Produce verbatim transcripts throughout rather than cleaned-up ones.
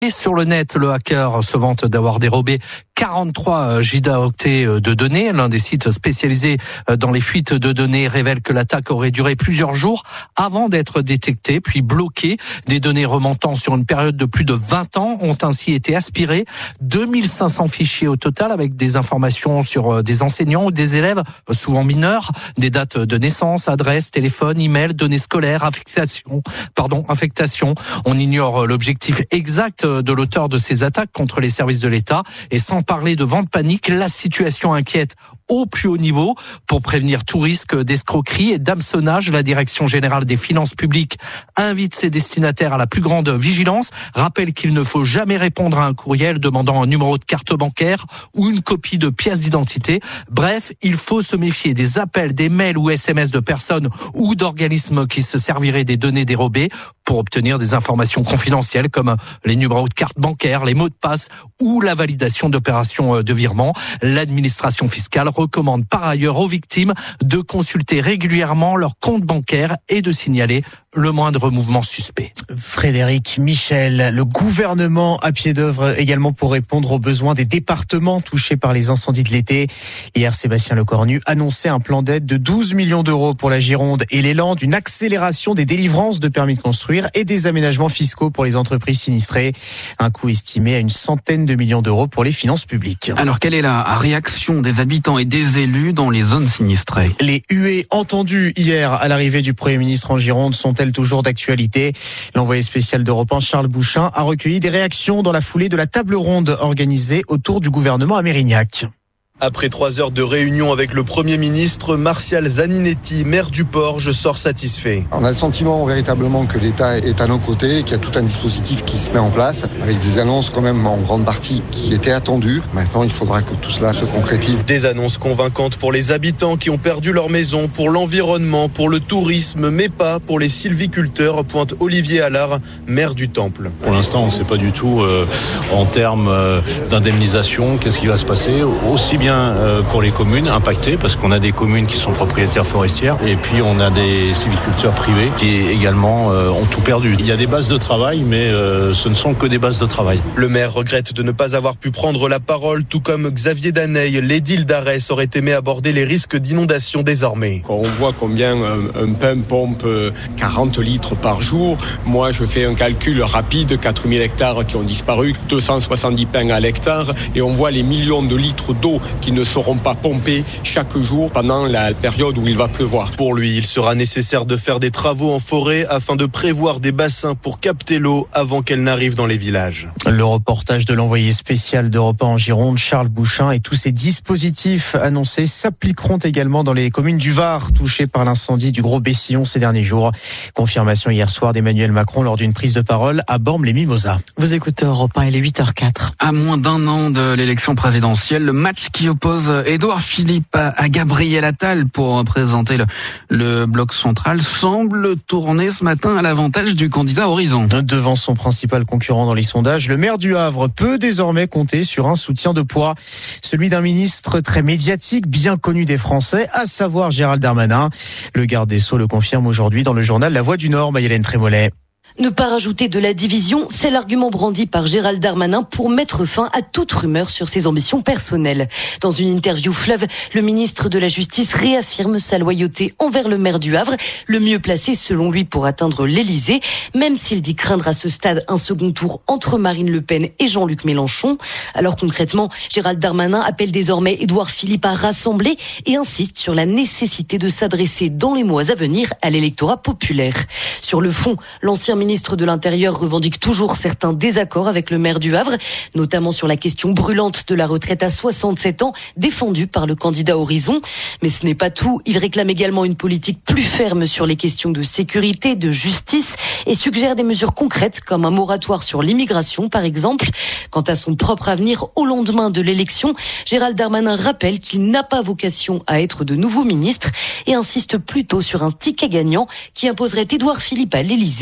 Et sur le net, le hacker se vante d'avoir dérobé quarante-trois gigaoctets de données. L'un des sites spécialisés dans les fuites de données révèle que l'attaque aurait duré plusieurs jours avant d'être détectée, puis bloquée. Des données remontant sur une période de plus de vingt ans ont ainsi été aspirées. deux mille cinq cents fichiers au total, avec des informations sur des enseignants ou des élèves, souvent mineurs, des dates de naissance, adresse, téléphone, email, données scolaires, affectation, pardon, infectation. On ignore l'objectif exact de l'auteur de ces attaques contre les services de l'État. Et sans parler de vente panique, la situation inquiète au plus haut niveau. Pour prévenir tout risque d'escroquerie et d'hameçonnage, la Direction générale des finances publiques invite ses destinataires à la plus grande vigilance. Rappelle qu'il ne faut jamais répondre à un courriel demandant un numéro de carte bancaire ou une copie de pièce d'identité. Bref, il faut se méfier des appels, des mails ou S M S de personnes ou d'organismes qui se serviraient des données dérobées pour obtenir des informations confidentielles comme les numéros de carte bancaire, les mots de passe ou la validation d'opérations de virement. L'administration fiscale recommande par ailleurs aux victimes de consulter régulièrement leur compte bancaire et de signaler le moindre mouvement suspect. Frédéric Michel, le gouvernement à pied d'œuvre également pour répondre aux besoins des départements touchés par les incendies de l'été. Hier, Sébastien Lecornu annonçait un plan d'aide de douze millions d'euros pour la Gironde et les Landes, une accélération des délivrances de permis de construire et des aménagements fiscaux pour les entreprises sinistrées. Un coût estimé à une centaine de millions d'euros pour les finances publiques. Alors, quelle est la réaction des habitants et des élus dans les zones sinistrées ? Les huées entendues hier à l'arrivée du Premier ministre en Gironde sont-elles toujours d'actualité ? L'envoyé spécial d'Europe un, Charles Bouchin, a recueilli des réactions dans la foulée de la table ronde organisée autour du gouvernement à Mérignac. Après trois heures de réunion avec le Premier ministre, Martial Zaninetti, maire du Porge, sort satisfait. On a le sentiment véritablement que l'État est à nos côtés, qu'il y a tout un dispositif qui se met en place, avec des annonces quand même en grande partie qui étaient attendues. Maintenant, il faudra que tout cela se concrétise. Des annonces convaincantes pour les habitants qui ont perdu leur maison, pour l'environnement, pour le tourisme, mais pas pour les sylviculteurs, pointe Olivier Allard, maire du Temple. Pour l'instant, on ne sait pas du tout euh, en termes euh, d'indemnisation, qu'est-ce qui va se passer, aussi bien pour les communes impactées, parce qu'on a des communes qui sont propriétaires forestières et puis on a des sylviculteurs privés qui également euh, ont tout perdu. Il y a des bases de travail, mais euh, ce ne sont que des bases de travail. Le maire regrette de ne pas avoir pu prendre la parole, tout comme Xavier Daneil. L'édile d'Arès aurait aimé aborder les risques d'inondation désormais. Quand on voit combien un, un pain pompe quarante litres par jour, moi je fais un calcul rapide, quatre mille hectares qui ont disparu, deux cent soixante-dix pains à l'hectare, et on voit les millions de litres d'eau qui ne seront pas pompés chaque jour pendant la période où il va pleuvoir. Pour lui, il sera nécessaire de faire des travaux en forêt afin de prévoir des bassins pour capter l'eau avant qu'elle n'arrive dans les villages. Le reportage de l'envoyé spécial d'Europe un en Gironde, Charles Bouchin, et tous ces dispositifs annoncés s'appliqueront également dans les communes du Var touchées par l'incendie du Gros Bessillon ces derniers jours. Confirmation hier soir d'Emmanuel Macron lors d'une prise de parole à Bormes-les-Mimosas. Vous écoutez Europe un, il est huit heures quatre. À moins d'un an de l'élection présidentielle, le match qui oppose Édouard Philippe à Gabriel Attal pour présenter le, le bloc central semble tourner ce matin à l'avantage du candidat Horizon. Devant son principal concurrent dans les sondages, le maire du Havre peut désormais compter sur un soutien de poids, celui d'un ministre très médiatique, bien connu des Français, à savoir Gérald Darmanin. Le garde des Sceaux le confirme aujourd'hui dans le journal La Voix du Nord, Maïlène Trémollet. Ne pas rajouter de la division, c'est l'argument brandi par Gérald Darmanin pour mettre fin à toute rumeur sur ses ambitions personnelles. Dans une interview Fleuve, le ministre de la Justice réaffirme sa loyauté envers le maire du Havre, le mieux placé selon lui pour atteindre l'Élysée, même s'il dit craindre à ce stade un second tour entre Marine Le Pen et Jean-Luc Mélenchon. Alors concrètement, Gérald Darmanin appelle désormais Édouard Philippe à rassembler et insiste sur la nécessité de s'adresser dans les mois à venir à l'électorat populaire. Sur le fond, l'ancien ministre de l'Intérieur revendique toujours certains désaccords avec le maire du Havre, notamment sur la question brûlante de la retraite à soixante-sept ans, défendue par le candidat Horizon. Mais ce n'est pas tout. Il réclame également une politique plus ferme sur les questions de sécurité, de justice et suggère des mesures concrètes comme un moratoire sur l'immigration, par exemple. Quant à son propre avenir au lendemain de l'élection, Gérald Darmanin rappelle qu'il n'a pas vocation à être de nouveau ministre et insiste plutôt sur un ticket gagnant qui imposerait Édouard Philippe à l'Élysée. Xavier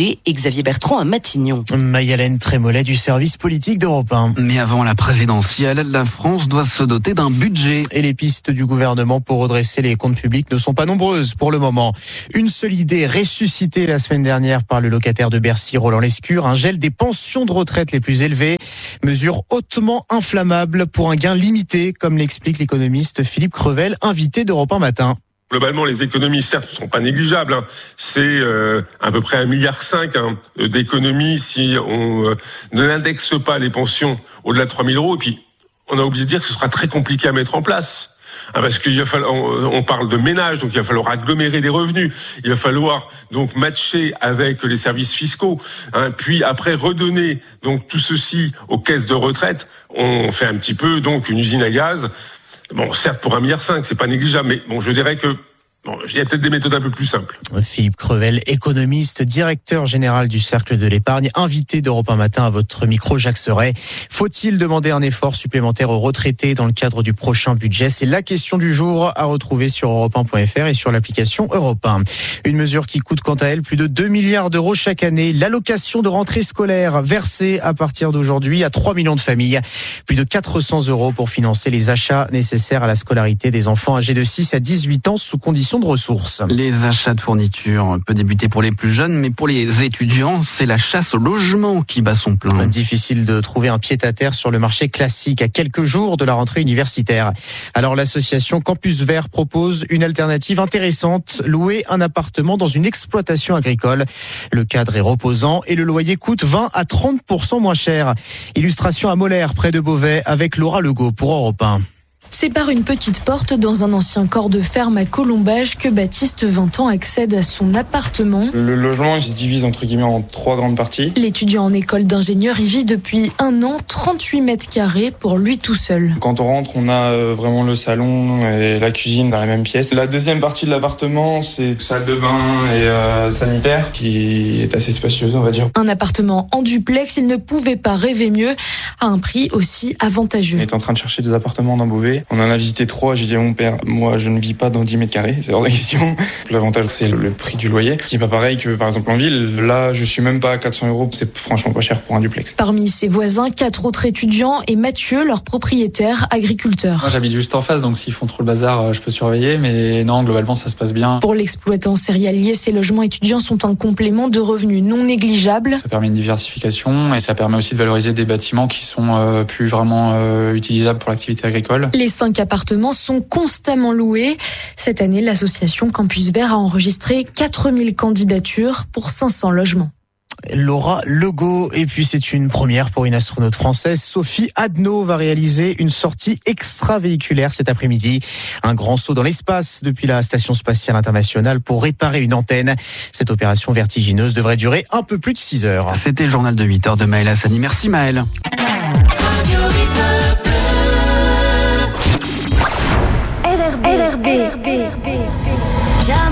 Xavier Bertrand à Matignon. Maï-Hélène Trémollet du service politique d'Europe un. Mais avant la présidentielle, la France doit se doter d'un budget. Et les pistes du gouvernement pour redresser les comptes publics ne sont pas nombreuses pour le moment. Une seule idée ressuscitée la semaine dernière par le locataire de Bercy, Roland Lescure, un gel des pensions de retraite les plus élevées. Mesure hautement inflammable pour un gain limité, comme l'explique l'économiste Philippe Crevel, invité d'Europe un matin. Globalement, les économies, certes, ne sont pas négligeables. Hein. C'est euh, à peu près un milliard cinq hein, d'économies si on euh, ne l'indexe pas les pensions au-delà de trois mille euros. Et puis, on a oublié de dire que ce sera très compliqué à mettre en place. Hein, parce qu'il va falloir, on, on parle de ménage, donc il va falloir agglomérer des revenus. Il va falloir donc matcher avec les services fiscaux. Hein, puis après redonner donc tout ceci aux caisses de retraite. On fait un petit peu donc une usine à gaz. Bon, certes, pour un milliard cinq, c'est pas négligeable, mais bon, je dirais que bon, il y a peut-être des méthodes un peu plus simples. Philippe Crevel, économiste, directeur général du Cercle de l'épargne, invité d'Europe un matin à votre micro, Jacques Serret. Faut-il demander un effort supplémentaire aux retraités dans le cadre du prochain budget? C'est la question du jour à retrouver sur europe un point f r et sur l'application Europe un. Une mesure qui coûte quant à elle plus de deux milliards d'euros chaque année. L'allocation de rentrée scolaire versée à partir d'aujourd'hui à trois millions de familles. Plus de quatre cents euros pour financer les achats nécessaires à la scolarité des enfants âgés de six à dix-huit ans sous conditions de ressources. Les achats de fournitures peuvent débuter pour les plus jeunes, mais pour les étudiants, c'est la chasse au logement qui bat son plein. Difficile de trouver un pied-à-terre sur le marché classique à quelques jours de la rentrée universitaire. Alors l'association Campus Vert propose une alternative intéressante, louer un appartement dans une exploitation agricole. Le cadre est reposant et le loyer coûte vingt à trente pour cent moins cher. Illustration à Molaire, près de Beauvais, avec Laura Legault pour Europe un. C'est par une petite porte dans un ancien corps de ferme à Colombage que Baptiste, vingt ans, accède à son appartement. Le logement il se divise entre guillemets en trois grandes parties. L'étudiant en école d'ingénieur y vit depuis un an, trente-huit mètres carrés pour lui tout seul. Quand on rentre, on a vraiment le salon et la cuisine dans la même pièce. La deuxième partie de l'appartement, c'est salle de bain et euh, sanitaire qui est assez spacieuse, on va dire. Un appartement en duplex, il ne pouvait pas rêver mieux, à un prix aussi avantageux. On est en train de chercher des appartements dans Beauvais. On en a visité trois, j'ai dit à mon père, moi je ne vis pas dans dix mètres carrés, c'est hors de question. L'avantage c'est le prix du loyer, qui n'est pas pareil que par exemple en ville. Là je suis même pas à quatre cents euros, c'est franchement pas cher pour un duplex. Parmi ses voisins, quatre autres étudiants et Mathieu, leur propriétaire agriculteur. Moi j'habite juste en face, donc s'ils font trop le bazar, je peux surveiller, mais non, globalement ça se passe bien. Pour l'exploitant céréalier, ces logements étudiants sont un complément de revenus non négligeable. Ça permet une diversification et ça permet aussi de valoriser des bâtiments qui sont euh, plus vraiment euh, utilisables pour l'activité agricole. Les cinq appartements sont constamment loués. Cette année, l'association Campus Vert a enregistré quatre mille candidatures pour cinq cents logements. Laura Legault. Et puis c'est une première pour une astronaute française. Sophie Adno va réaliser une sortie extravéhiculaire cet après-midi. Un grand saut dans l'espace depuis la Station Spatiale Internationale pour réparer une antenne. Cette opération vertigineuse devrait durer un peu plus de six heures. C'était le journal de huit heures de Maël Hassani. Merci Maël. R R B. R R B.